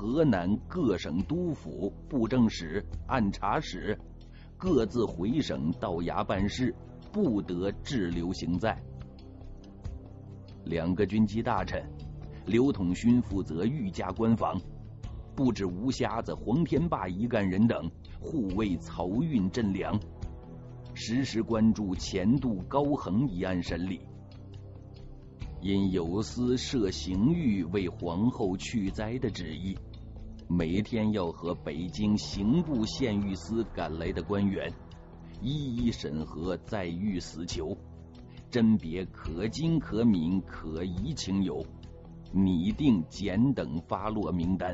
河南各省督府、布政使、按察使各自回省到衙办事，不得滞留行在。2个军机大臣，刘统勋负责御驾关防，布置吴瞎子、黄天霸一干人等护卫漕运赈粮，时时关注前渡高衡一案审理。因有司设刑狱为皇后去灾的旨意，每天要和北京刑部县狱司赶来的官员一一审核在狱死囚，甄别可金可敏可疑情由，拟定检等发落名单。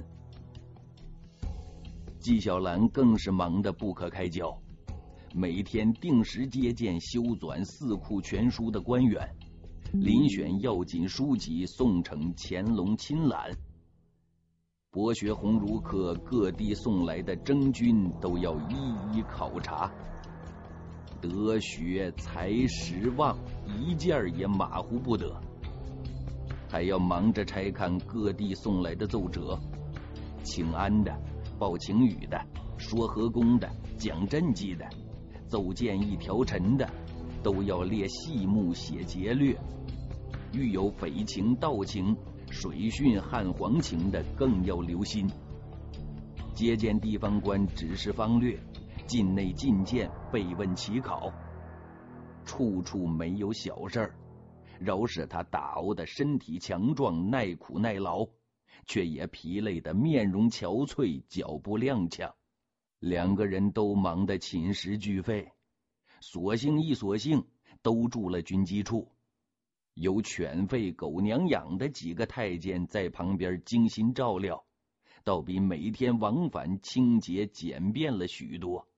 纪晓岚更是忙得不可开交，每天定时接见修纂四库全书的官员，遴选要紧书籍送呈乾隆亲览。博学鸿儒客各地送来的征军都要一一考察，德学才识望一件也马虎不得，还要忙着拆看各地送来的奏折，请安的、报晴雨的、说和公的、讲赈济的、奏建议调陈的，都要列细目写节略。遇有匪情、盗情、水汛、旱黄情的，更要留心。接见地方官指示方略，境内进谏备问起考，处处没有小事儿，饶使他打熬的身体强壮、耐苦耐劳，却也疲累得面容憔悴、脚步踉跄。2个人都忙得寝食俱废，索性都住了军机处。有犬吠狗娘养的几个太监在旁边精心照料，倒比每天往返清洁简便了许多。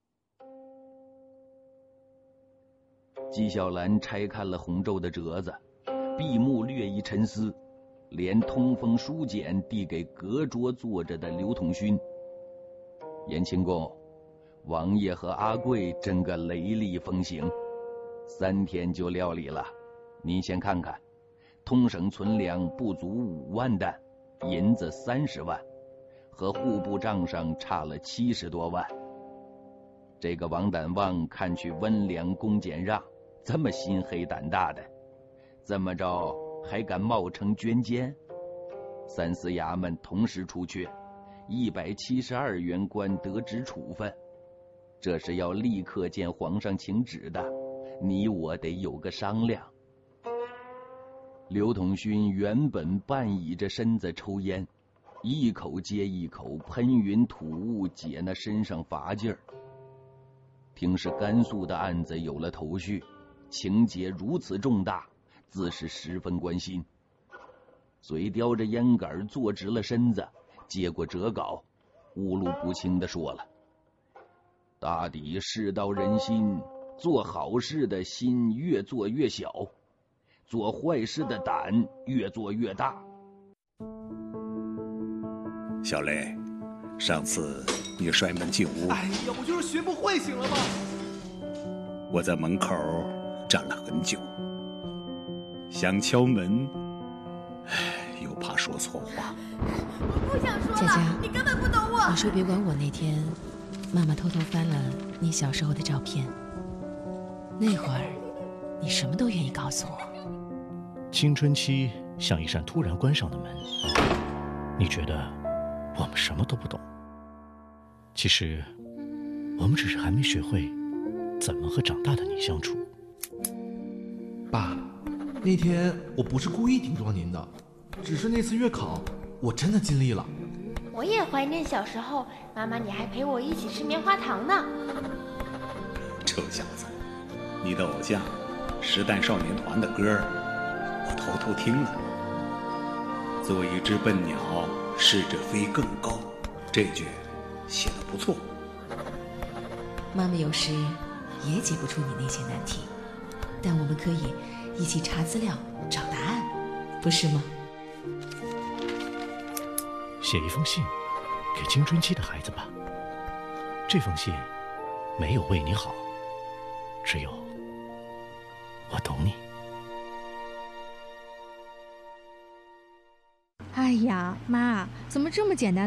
纪晓岚拆看了红皱的折子，闭目略一沉思，连通风书简递给隔桌坐着的刘统勋。延庆公，王爷和阿贵真个雷厉风行，3天就料理了。您先看看，通省存粮不足5万担，银子30万，和户部账上差了70多万。这个王胆旺看去温良恭俭让，这么心黑胆大的，这么着还敢冒称捐监？3司衙门同时出阙，172员官得职处分，这是要立刻见皇上请旨的，你我得有个商量。刘统勋原本半倚着身子抽烟，一口接一口喷云吐雾解那身上乏劲儿。听是甘肃的案子有了头绪，情节如此重大，自是十分关心。嘴叼着烟杆坐直了身子，接过折稿，乌鲁不清地说了：大抵世道人心，做好事的心越做越小，做坏事的胆越做越大。 小雷，上次你摔门进屋， 哎呀，我就是学不会行了吗？ 我在门口站了很久，想敲门，又怕说错话。 我不想说了， 佳佳， 你根本不懂我。 你说别管我。那天妈妈偷偷翻了你小时候的照片，那会儿你什么都愿意告诉我。 青春期像一扇突然关上的门，你觉得我们什么都不懂，其实我们只是还没学会怎么和长大的你相处。 爸，那天我不是故意顶撞您的，只是那次月考我真的尽力了。 我也怀念小时候，妈妈你还陪我一起吃棉花糖呢。 臭小子，你的偶像时代少年团的歌我偷偷听了。做一只笨鸟，试着飞更高，这句写得不错。 妈妈有时也解不出你那些难题，但我们可以一起查资料找答案，不是吗？ 写一封信给青春期的孩子吧，这封信没有为你好，只有我懂你。 哎呀，妈，怎么这么简单